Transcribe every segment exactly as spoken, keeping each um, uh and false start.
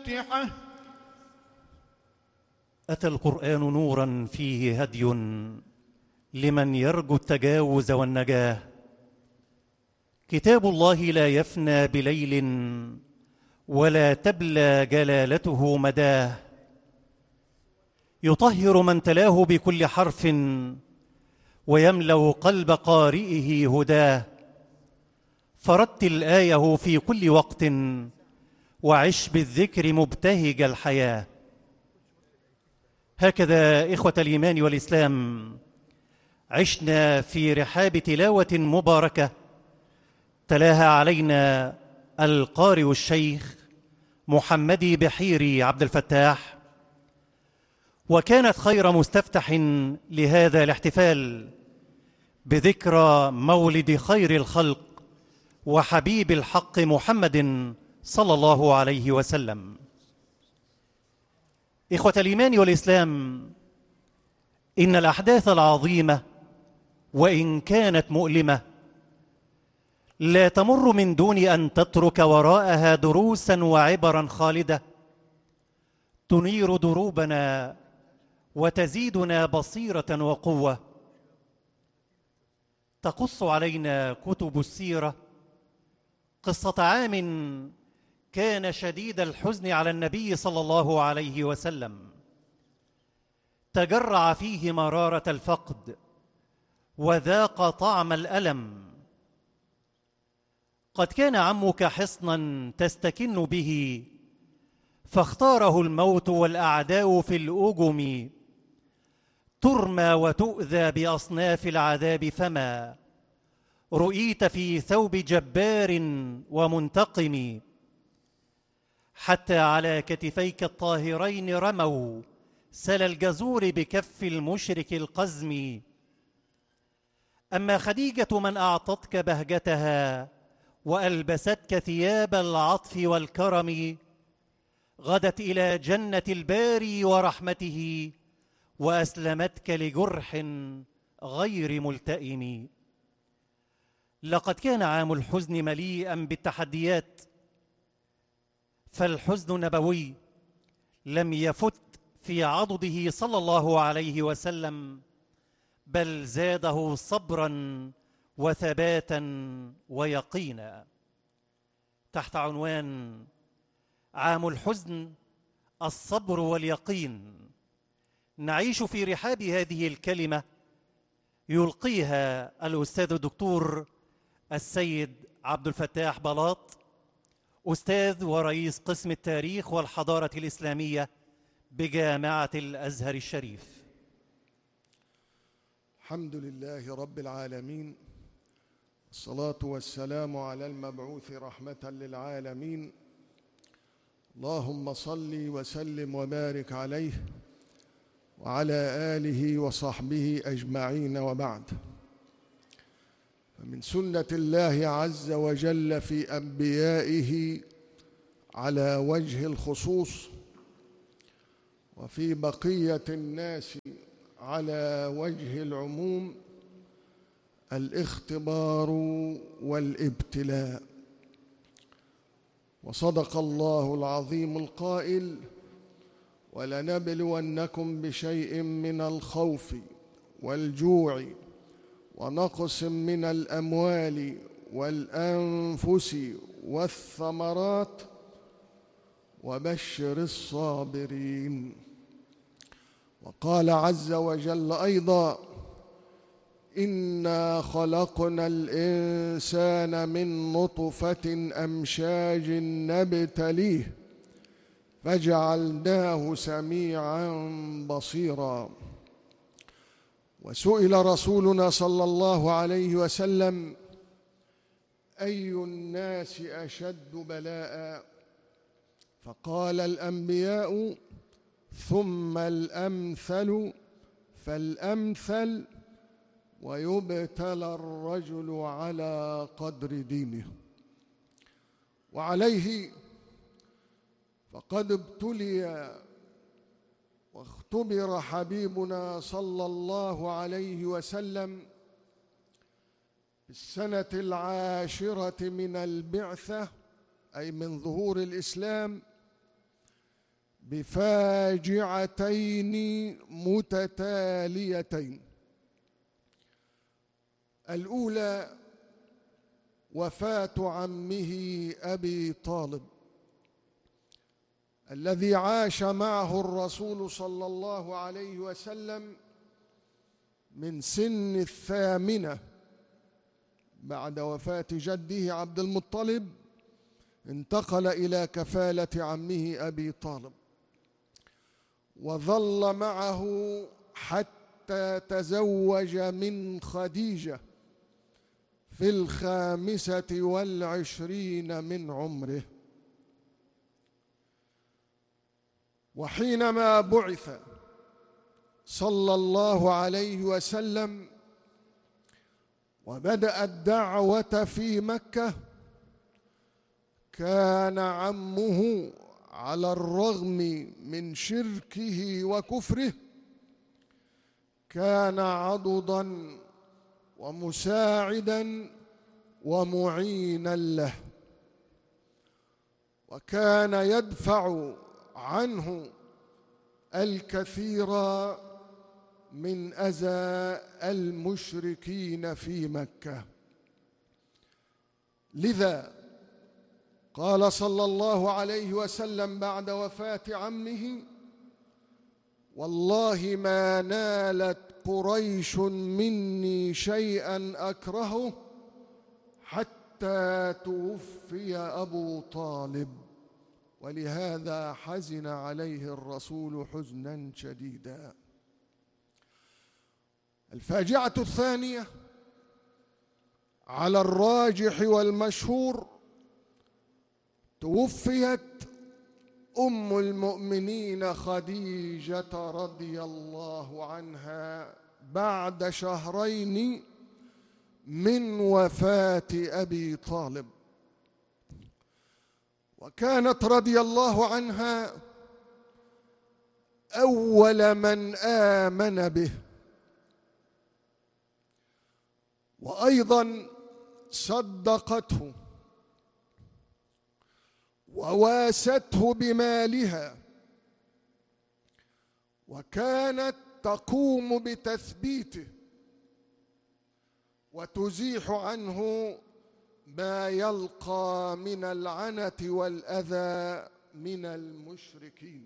الفاتحة. أتى القرآن نوراً فيه هدي لمن يرجو التجاوز والنجاة. كتاب الله لا يفنى بليل ولا تبلى جلالته مداه. يطهر من تلاه بكل حرف ويملأ قلب قارئه هداه. فرتل آيه في كل وقت وعش بالذكر مبتهج الحياة. هكذا إخوة الإيمان والإسلام عشنا في رحاب تلاوة مباركة تلاها علينا القارئ الشيخ محمدي بحيري عبد الفتاح، وكانت خير مستفتح لهذا الاحتفال بذكرى مولد خير الخلق وحبيب الحق محمد صلى الله عليه وسلم. إخوة الإيمان والإسلام، إن الأحداث العظيمة وإن كانت مؤلمة لا تمر من دون أن تترك وراءها دروسا وعبرا خالدة تنير دروبنا وتزيدنا بصيرة وقوة. تقص علينا كتب السيرة قصة عام كان شديد الحزن على النبي صلى الله عليه وسلم، تجرع فيه مرارة الفقد وذاق طعم الألم. قد كان عمك حصنا تستكن به فاختاره الموت والأعداء في الأجم، ترمى وتؤذى بأصناف العذاب فما رؤيت في ثوب جبار ومنتقم. حتى على كتفيك الطاهرين رموا سل الجزور بكف المشرك القزم. أما خديجة من أعطتك بهجتها وألبستك ثياب العطف والكرم، غدت إلى جنة الباري ورحمته وأسلمتك لجرح غير ملتئم. لقد كان عام الحزن مليئا بالتحديات، فالحزن نبوي لم يفت في عضده صلى الله عليه وسلم، بل زاده صبرا وثباتا ويقينا. تحت عنوان عام الحزن الصبر واليقين نعيش في رحاب هذه الكلمة يلقيها الأستاذ الدكتور السيد عبد الفتاح بلاط، أستاذ ورئيس قسم التاريخ والحضارة الإسلامية بجامعة الأزهر الشريف. الحمد لله رب العالمين، الصلاة والسلام على المبعوث رحمة للعالمين، اللهم صل وسلم وبارك عليه وعلى آله وصحبه أجمعين، وبعد. فمن سنة الله عز وجل في أنبيائه على وجه الخصوص وفي بقية الناس على وجه العموم الاختبار والابتلاء. وصدق الله العظيم القائل: ولنبلونكم بشيء من الخوف والجوع ونقص من الأموال والأنفس والثمرات وبشر الصابرين. وقال عز وجل أيضا: إنا خلقنا الإنسان من نطفة أمشاج نبتليه فجعلناه سميعا بصيرا. وسئل رسولنا صلى الله عليه وسلم: أي الناس أشد بلاء؟ فقال: الأنبياء ثم الأمثل فالأمثل، ويبتلى الرجل على قدر دينه. وعليه فقد ابتلي واختبر حبيبنا صلى الله عليه وسلم في السنة العاشرة من البعثة، أي من ظهور الإسلام، بفاجعتين متتاليتين. الأولى وفاة عمه أبي طالب الذي عاش معه الرسول صلى الله عليه وسلم من سن الثامنة بعد وفاة جده عبد المطلب، انتقل إلى كفالة عمه أبي طالب وظل معه حتى تزوج من خديجة في الخامسة والعشرين من عمره. وحينما بعث صلى الله عليه وسلم وبدأ الدعوة في مكة، كان عمه على الرغم من شركه وكفره كان عضداً ومساعداً ومعيناً له، وكان يدفع عنه الكثير من أذى المشركين في مكة. لذا قال صلى الله عليه وسلم بعد وفاة عمه: والله ما نالت قريش مني شيئا أكرهه حتى توفي أبو طالب، ولهذا حزن عليه الرسول حزنا شديدا. الفاجعة الثانية على الراجح والمشهور، توفيت أم المؤمنين خديجة رضي الله عنها بعد شهرين من وفاة أبي طالب، وكانت رضي الله عنها أول من آمن به، وأيضا صدقته وواسته بمالها، وكانت تقوم بتثبيته وتزيح عنه ما يلقى من العنة والأذى من المشركين.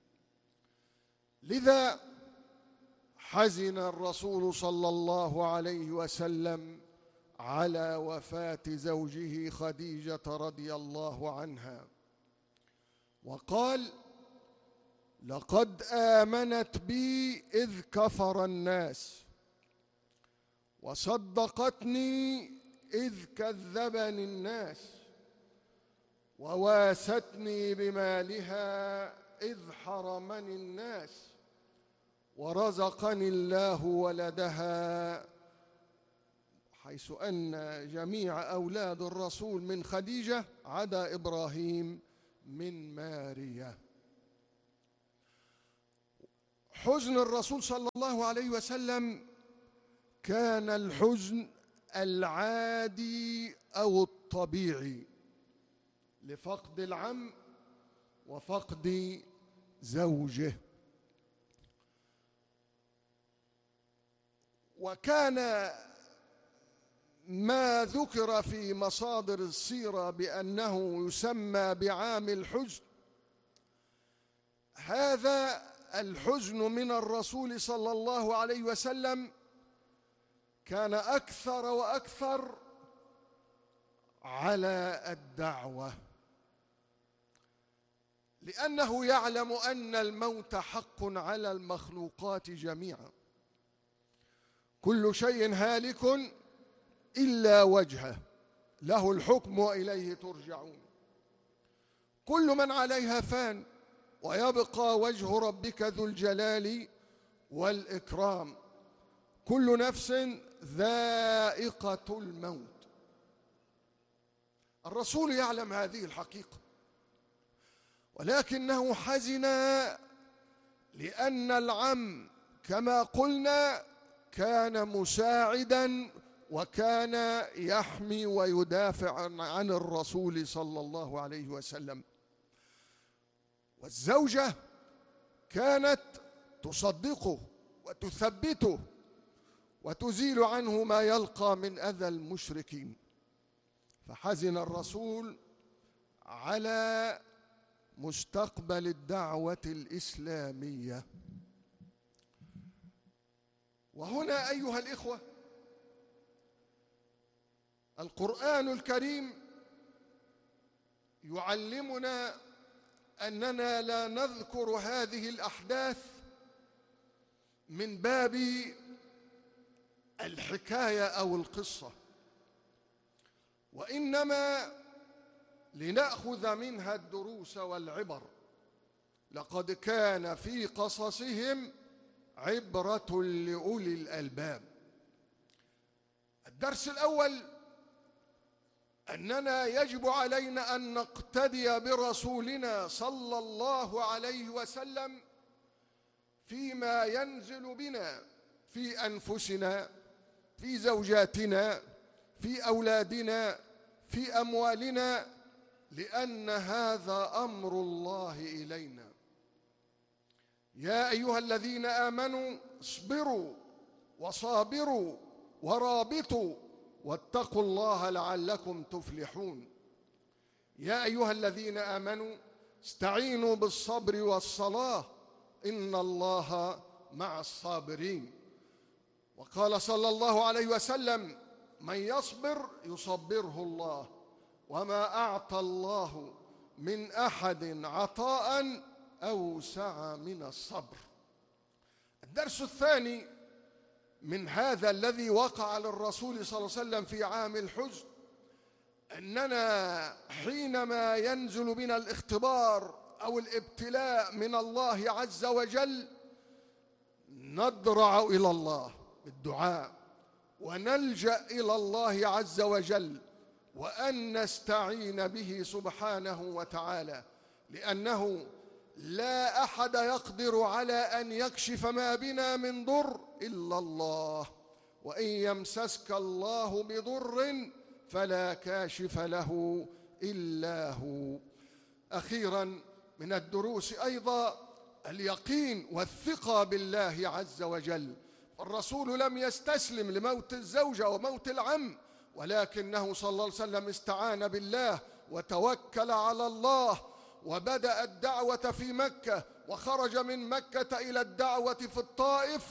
لذا حزن الرسول صلى الله عليه وسلم على وفاة زوجه خديجة رضي الله عنها، وقال: لقد آمنت بي إذ كفر الناس، وصدقتني إذ كذبني الناس، وواستني بمالها إذ حرمني الناس، ورزقني الله ولدها، حيث أن جميع أولاد الرسول من خديجة عدا إبراهيم من ماريا. حزن الرسول صلى الله عليه وسلم كان الحزن العادي أو الطبيعي لفقد العم وفقد زوجه. وكان ما ذكر في مصادر السيرة بأنه يسمى بعام الحزن، هذا الحزن من الرسول صلى الله عليه وسلم كان أكثر وأكثر على الدعوة، لأنه يعلم أن الموت حق على المخلوقات جميعا، كل شيء هالك إلا وجهه، له الحكم وإليه ترجعون، كل من عليها فان، ويبقى وجه ربك ذو الجلال والإكرام، كل نفس ذائقة الموت. الرسول يعلم هذه الحقيقة، ولكنه حزن لأن العم كما قلنا كان مساعدا وكان يحمي ويدافع عن الرسول صلى الله عليه وسلم، والزوجة كانت تصدقه وتثبته وتزيل عنه ما يلقى من أذى المشركين. فحزن الرسول على مستقبل الدعوة الإسلامية. وهنا أيها الإخوة، القرآن الكريم يعلمنا أننا لا نذكر هذه الأحداث من باب الحكاية أو القصة، وإنما لنأخذ منها الدروس والعبر. لقد كان في قصصهم عبرة لأولي الألباب. الدرس الأول: أننا يجب علينا أن نقتدي برسولنا صلى الله عليه وسلم فيما ينزل بنا في أنفسنا، في زوجاتنا، في أولادنا، في أموالنا، لأن هذا أمر الله إلينا. يا أيها الذين آمنوا اصبروا وصابروا ورابطوا واتقوا الله لعلكم تفلحون. يا أيها الذين آمنوا استعينوا بالصبر والصلاة إن الله مع الصابرين. وقال صلى الله عليه وسلم: من يصبر يصبره الله، وما أعطى الله من أحد عطاء أوسع من الصبر. الدرس الثاني من هذا الذي وقع للرسول صلى الله عليه وسلم في عام الحزن: أننا حينما ينزل بنا الاختبار أو الابتلاء من الله عز وجل نضرع إلى الله بالدعاء ونلجأ إلى الله عز وجل، وأن نستعين به سبحانه وتعالى، لأنه لا أحد يقدر على أن يكشف ما بنا من ضر إلا الله، وإن يمسسك الله بضر فلا كاشف له إلا هو. أخيراً من الدروس أيضاً اليقين والثقة بالله عز وجل. الرسول لم يستسلم لموت الزوجة وموت العم، ولكنه صلى الله عليه وسلم استعان بالله وتوكل على الله، وبدأ الدعوة في مكة، وخرج من مكة إلى الدعوة في الطائف.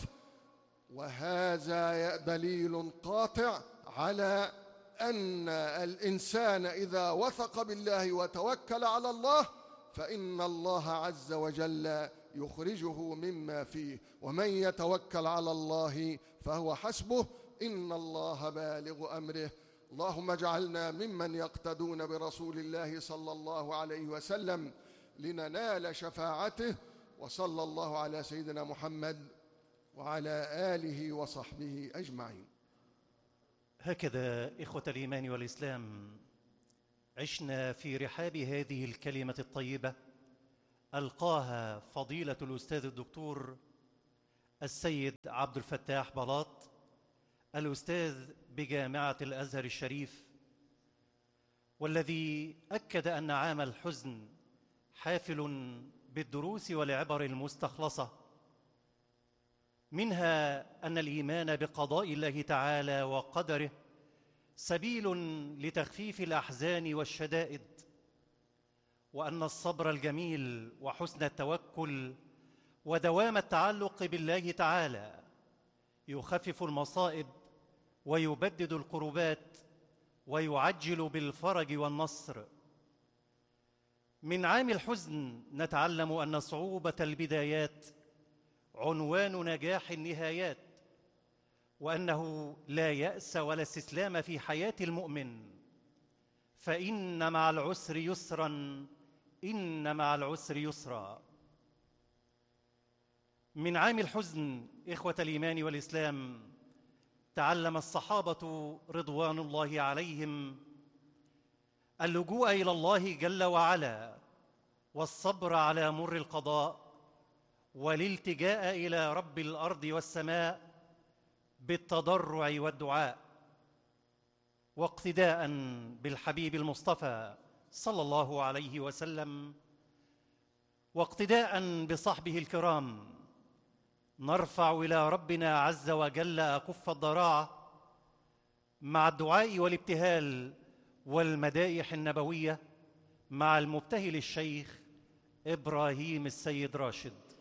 وهذا دليل قاطع على أن الإنسان إذا وثق بالله وتوكل على الله فإن الله عز وجل يخرجه مما فيه، ومن يتوكل على الله فهو حسبه، إن الله بالغ أمره. اللهم اجعلنا ممن يقتدون برسول الله صلى الله عليه وسلم لننال شفاعته. وصلى الله على سيدنا محمد وعلى آله وصحبه أجمعين. هكذا إخوة الإيمان والإسلام عشنا في رحاب هذه الكلمة الطيبة ألقاها فضيلة الأستاذ الدكتور السيد عبد الفتاح بلاط، الأستاذ بجامعة الأزهر الشريف، والذي أكد أن عام الحزن حافل بالدروس والعبر المستخلصة، منها أن الإيمان بقضاء الله تعالى وقدره سبيل لتخفيف الأحزان والشدائد، وأن الصبر الجميل وحسن التوكل ودوام التعلق بالله تعالى يخفف المصائب ويبدد الكربات ويعجل بالفرج والنصر. من عام الحزن نتعلم أن صعوبة البدايات عنوان نجاح النهايات، وأنه لا يأس ولا استسلام في حياة المؤمن، فإن مع العسر يسرا إن مع العسر يسرا. من عام الحزن إخوة الإيمان والإسلام تعلم الصحابة رضوان الله عليهم اللجوء إلى الله جل وعلا، والصبر على مر القضاء، والالتجاء إلى رب الأرض والسماء بالتضرع والدعاء، واقتداء بالحبيب المصطفى صلى الله عليه وسلم واقتداء بصحبه الكرام نرفع إلى ربنا عز وجل أكف الضراعة مع الدعاء والابتهال والمدائح النبوية مع المبتهل الشيخ إبراهيم السيد راشد.